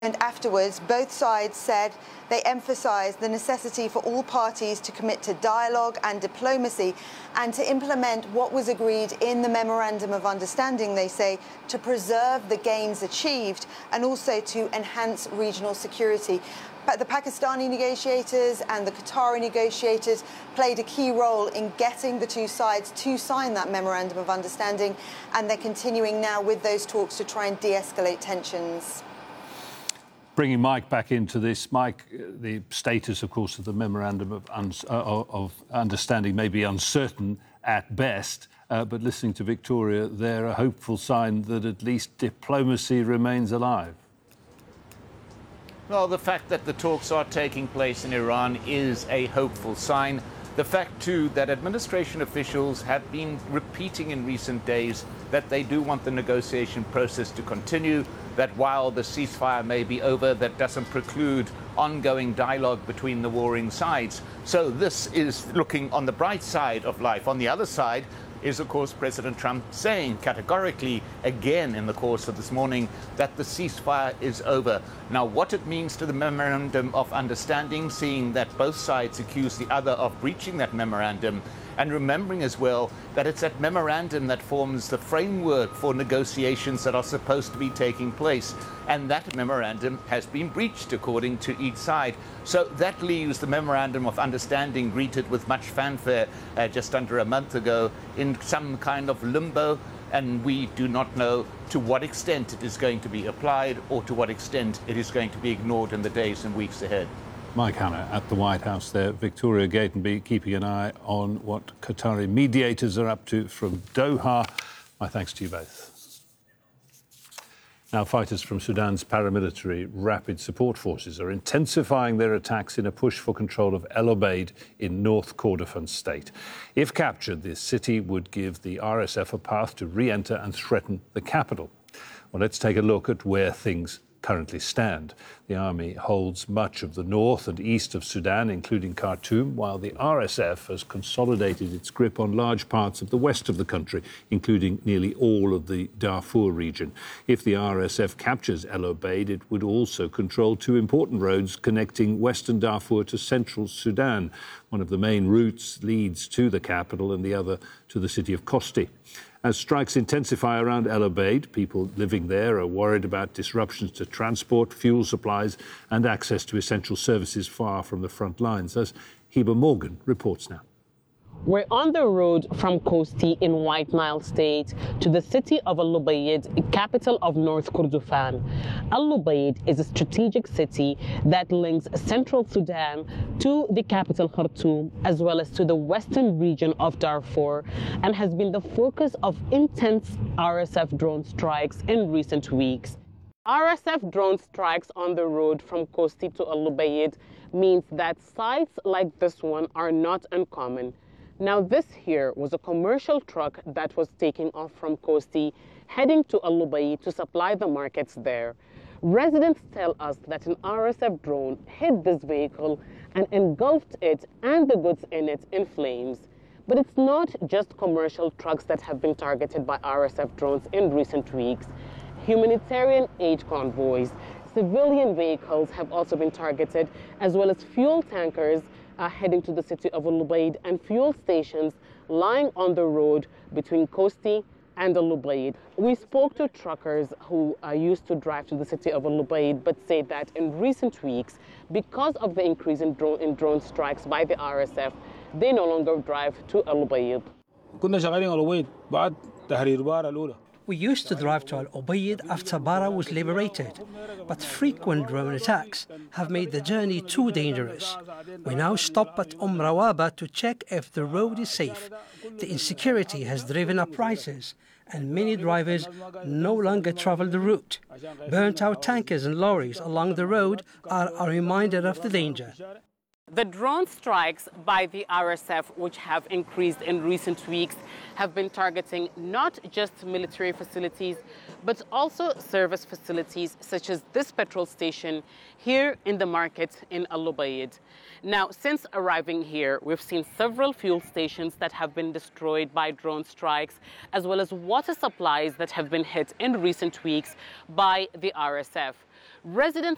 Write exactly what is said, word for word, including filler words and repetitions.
And afterwards, both sides said they emphasised the necessity for all parties to commit to dialogue and diplomacy and to implement what was agreed in the Memorandum of Understanding, they say, to preserve the gains achieved and also to enhance regional security. But the Pakistani negotiators and the Qatari negotiators played a key role in getting the two sides to sign that Memorandum of Understanding, and they're continuing now with those talks to try and de-escalate tensions. Bringing Mike back into this, Mike, the status, of course, of the Memorandum of, un- uh, of Understanding may be uncertain at best, uh, but listening to Victoria, they're a hopeful sign that at least diplomacy remains alive. Well, the fact that the talks are taking place in Iran is a hopeful sign. The fact, too, that administration officials have been repeating in recent days that they do want the negotiation process to continue, that while the ceasefire may be over, that doesn't preclude ongoing dialogue between the warring sides. So this is looking on the bright side of life. On the other side is, of course, President Trump saying categorically again in the course of this morning that the ceasefire is over. Now, what it means to the Memorandum of Understanding, seeing that both sides accuse the other of breaching that memorandum, and remembering as well that it's that memorandum that forms the framework for negotiations that are supposed to be taking place. And that memorandum has been breached according to each side. So that leaves the Memorandum of Understanding, greeted with much fanfare uh, just under a month ago, in some kind of limbo. And we do not know to what extent it is going to be applied or to what extent it is going to be ignored in the days and weeks ahead. Mike Hanna at the White House there. Victoria Gatenby keeping an eye on what Qatari mediators are up to from Doha. My thanks to you both. Now, fighters from Sudan's paramilitary Rapid Support Forces are intensifying their attacks in a push for control of El Obeid in North Kordofan state. If captured, this city would give the R S F a path to re-enter and threaten the capital. Well, let's take a look at where things currently stand. The army holds much of the north and east of Sudan, including Khartoum, while the R S F has consolidated its grip on large parts of the west of the country, including nearly all of the Darfur region. If the R S F captures El Obeid, it would also control two important roads connecting western Darfur to central Sudan. One of the main routes leads to the capital and the other to the city of Kosti. As strikes intensify around El Obeid, people living there are worried about disruptions to transport, fuel supplies and access to essential services far from the front lines, as Heba Morgan reports now. We're on the road from Kosti in White Nile State to the city of El Obeid, capital of North Kordofan. El Obeid is a strategic city that links central Sudan to the capital Khartoum, as well as to the western region of Darfur, and has been the focus of intense R S F drone strikes in recent weeks. R S F drone strikes on the road from Kosti to El Obeid means that sites like this one are not uncommon. Now, this here was a commercial truck that was taking off from Kosti, heading to El Obeid to supply the markets there. Residents tell us that an R S F drone hit this vehicle and engulfed it and the goods in it in flames. But it's not just commercial trucks that have been targeted by R S F drones in recent weeks. Humanitarian aid convoys, civilian vehicles have also been targeted, as well as fuel tankers Uh, heading to the city of El Obeid and fuel stations lying on the road between Kosti and El Obeid. We spoke to truckers who uh, used to drive to the city of El Obeid, but say that in recent weeks, because of the increase in drone, in drone strikes by the R S F, they no longer drive to El Obeid. We used to drive to Al Obeid after Bara was liberated, but frequent drone attacks have made the journey too dangerous. We now stop at Umm Rawaba to check if the road is safe. The insecurity has driven up prices, and many drivers no longer travel the route. Burnt-out tankers and lorries along the road are a reminder of the danger. The drone strikes by the R S F, which have increased in recent weeks, have been targeting not just military facilities, but also service facilities such as this petrol station here in the market in El Obeid. Now, since arriving here, we've seen several fuel stations that have been destroyed by drone strikes, as well as water supplies that have been hit in recent weeks by the R S F. Residents